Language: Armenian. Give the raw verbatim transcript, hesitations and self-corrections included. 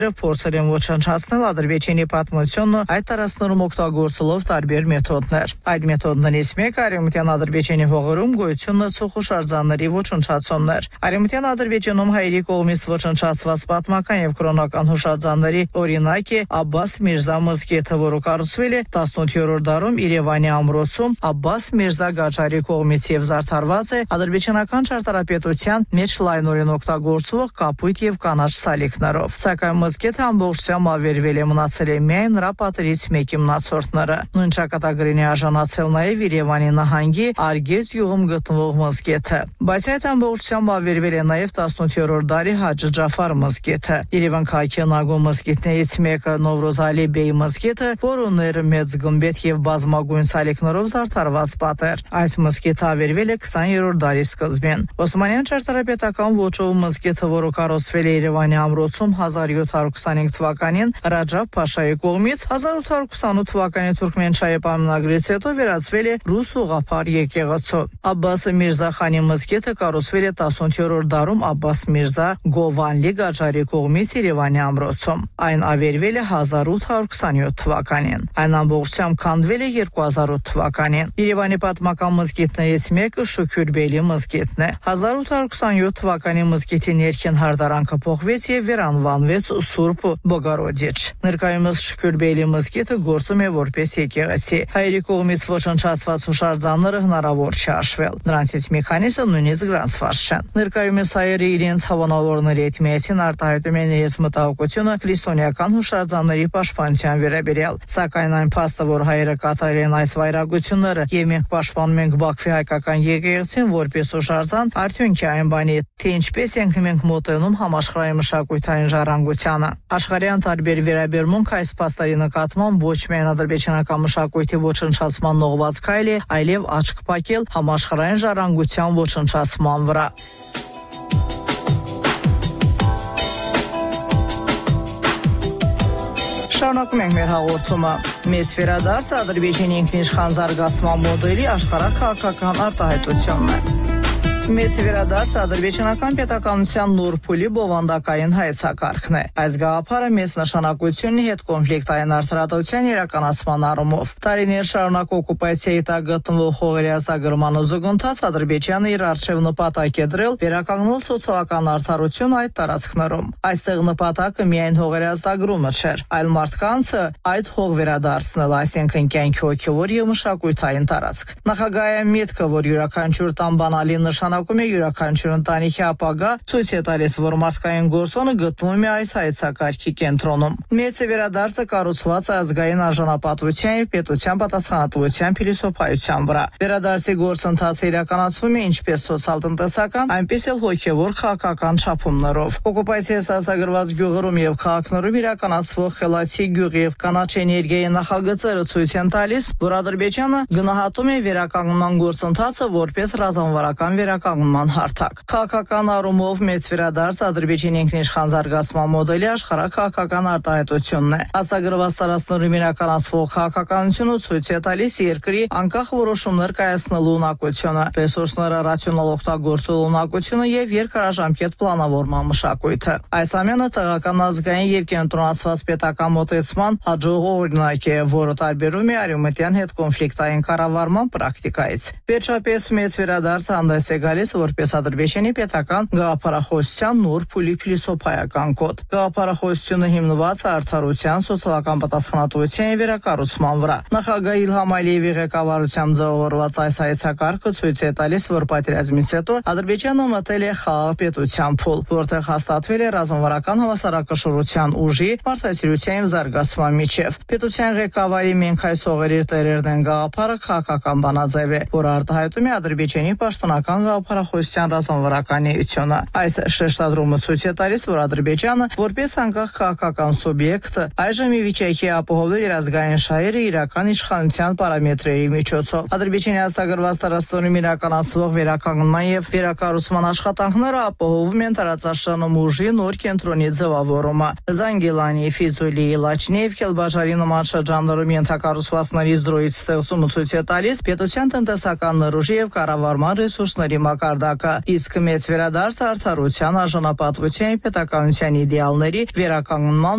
փորձել են ոչնչացնել Ադրբեջանի պատմությունն ու այդ տարածքներում օգտագործելով տարբեր մեթոդներ։ Այդ մեթոդներից մեկը Արևմտյան Ադրբեջանի հողերում գոյությունը ցոխուշարձանների ոչնչացումն էր։ Արևմտյան Ադրբեջանում հայերի կողմից ոչնչացված պատմական եւ կրոնական հուշարձանների օրինակ է Աբբաս Միրզա մզկիթը, որը կառուցվել է տասնութերորդ դարում Երևանի ամրոցում Աբբաս Միրզա Գաջարի կողմից եւ զարդարված է ադրբեջանական ճարտարապետության մեջ լայնորեն օգտագործվող կապույտ եւ կանաչ սալիկներով։ Սակայն մզկիթը ամբողջությամբ ավերվել է, մնացել է միայն նրա պատերից մեկի մնացորդները։ Նույն ճակատագրին է արժանացել նաեւ Երևանի նահանգի Արգեզ գյուղում գտնվող մզկիթը, բայց այդ ամբողջությամբ ավերվել է նաեւ տասնութերորդ դարի Հաջի Ջաֆար մզկիթը։ Երևան քաղաքի նագում մզկիթներից մեկը Նովրոզ Ալի Բեյ մզկիթը, որը ուներ մեծ գմբեթ եւ բազմագույն սալիկներով զարդարված պատեր։ Այս մզկիթը ավերվել է քսաներորդ դարի սկզբին։ Օսմանյան ճարտարապետական ոճով մզկիթը, որը կառուցվել է Երևանի ամրոցում հազար յոթ հարյուր քսանհինգ թվականին Ռաջաբ Փաշայի կողմից, հազար ութ հարյուր քսանութ թվականի Թուրքմենչայի պայմանագրից հետո վերածվել է ռուս ուղղափառ եկեղեցու։ Աբբաս Միրզա Խանի մզկիթը կառուցվել է տասնութերորդ դարում Աբբաս Միրզա Գովանլի Գաջարի կողմից Երևանի ամրոցում։ Այն ավերվել է հազար ութ հարյուր քսանյոթ թվականին։ Այն ամբողջությամբ քանդվել է երկու հազար ութ թվականին։ Երևանի պատմական մզկիթներից մեկը Շուքյուրբելի մզկիթն է։ հազար ութ հարյուր քսանյոթ թվականի մզկիթի ներքին հարդարանքը փոխվեց եւ վերանվանվեց Սուրբ Բոգորոդիչ։ Ներկայումս Շուքյուրբելի մզկիթը գործում է որպես եկեղեցի։ Հայերի կողմից ոչնչացված հուշարձանները հնարավոր չէ հաշվել։ Նրանցից մի քանիսը նույնիսկ գրանցված չեն։ Ներկայումս հայերը իրենց հավանավորների հետ միասին արտահայտում են իրենց մտահոգությունը քրիստոնեական հուշարձանների պաշտպանության վերաբերյալ։ Սակայն այն փաստը, որ հայերը կատարել են այս վայրագությունները եւ մենք պաշտպանում ենք Բաքվի հայկական եկեղեցին որպես հուշարձան, արդյունքի այն բանի, թե ինչպես ենք մենք մոտենում համաշխարհային մշակութային ժառանգությանը։ Աշխարհյան տարբեր վերաբերմունք այս փաստերի նկատմամբ ոչ միայն ադրբեջանական մշակույթի ոչնչացման նողված քայլ է, այլև աչք փակել համաշխարհային ժառանգության ոչնչացման վրա։ Շարունակում ենք մեր հաղորդումը։ Մեծ վերադարձը Ադրբեջանի ինքնիշխան զարգացման մոդելի աշխարհաքաղաքական արտահայտությունն է։ Մեծ վերադարձը ադրբեջանական պետականության նոր փուլի բովանդակային հայեցակարգն է։ Այս գաղափարը մեծ նշանակություն ունի հետ կոնֆլիկտային արդարադատության իրականացման առումով։ Տարիներ շարունակ օկուպացիայի տակ գտնվող հողերի ազատագրման զուգընթաց Ադրբեջանը իր արժեվ նպատակ է դրել վերականգնել սոցիալական արդարություն այդ տարածքներում։ Այստեղ նպատակը միայն հողերի ազատագրումը չէր, այլ մարդկանց այդ հող վերադարձնել, այսինքն կյանքի հոգևոր եւ մշակութային տարածք։ Նախագահի միտքը, որ յուրաքանչյուր տան բանալի նշանակում է յուրաքանչյուր ընտանիքի ապագա, ցույց է տալիս, որ մարդկային գործոնը գտնվում է այս հայեցակարգի կենտրոնում։ Մեծ վերադարձը կառուցված է ազգային արժանապատվության եւ պետության պատասխանատվության փիլիսոփայության վրա։ Վերադարձի գործընթացը իրականացվում է ինչպես սոցիալ-տնտեսական, այնպես էլ հոգևոր քաղաքական չափումներով։ Օկուպացիայից ազատագրված գյուղերում եւ քաղաքներում իրականացվող խելացի գյուղի եւ կանաչ էներգիայի նախագծերը ցույց են տալիս, որ Ադրբեջանը գնահատում է վերականգնման գործընթացը որպես ռազմավարական վերականգնման հարթակ։ Քաղաքական առումով մեծ վերադարձ Ադրբեջանի ինքնիշխան զարգացման մոդելի աշխարհաքաղաքական արտահայտությունն է։ Ազատագրված տարածքներում իրականացվող քաղաքականությունը ցույց է տալիս երկրի անկախ որոշումներ կայացնելու ունակությունը, ռեսուրսները ռացիոնալ օգտագործելու ունակությունը եւ երկարաժամկետ պլանավորման մշակույթը։ Այս ամենը տեղական ազգային եւ կենտրոնացված պետական մոտեցման հաջող օրինակ է, որը տարբերում է արևմտյան հետ կոնֆլիկտային կառավարման պրակտիկայից։ Վերջապես մեծ վերադարձը հանդես է գալիս որպես Ադրբեջանի պետական գաղափարախոսության նոր փուլի փիլիսոփայական կոդ։ Գաղափարախոսությունը հիմնված է արդարության, սոցիալական պատասխանատվության եւ վերակառուցման վրա։ Նախագահ Իլհամ Ալիևի ղեկավարությամբ ձևավորված այս հայեցակարգը ցույց է տալիս, որ պատերազմից հետո Ադրբեջանը մտել է խաղաղ պետության փուլ, որտեղ հաստատվել է ռազմավարական հավասարակշռության ուժի, մարդասիրության եւ զարգացման միջև։ Պետության ղեկավարի «Մենք այս հողերի տերերն են» գաղափարը քաղաքական բանաձև է, որը արտահայտում է Ադրբեջանի պաշտոնական գաղափարախոսության ռազմավարական էությունը։ Այս շեշտադրումը ցույց է տալիս, որ Ադրբեջանը որպես անկախ քաղաքական սուբյեկտ այժմ ի վիճակի է ապահովել իր ազգային շահերը իրական իշխանության պարամետրերի միջոցով։ Ադրբեջանի ազատագրված տարածքներում իրականացվող վերականգնման եւ վերակառուցման աշխատանքները ապահովում են տարածաշրջանում ուժի նոր կենտրոնի ձևավորումը։ Զանգիլանի, Ֆիզուլի, Լաչինի եւ Քելբաջարի նման շրջաններում ենթակառուցվածքների զրոյից ստեղծումը ցույց է տալիս պետության տնտեսական ներուժի եւ կառավարման ռեսուրսների մակարդակը, իսկ մեծ վերադարձը արդարության, արժանապատվության եւ պետականության իդեալների վերականգնման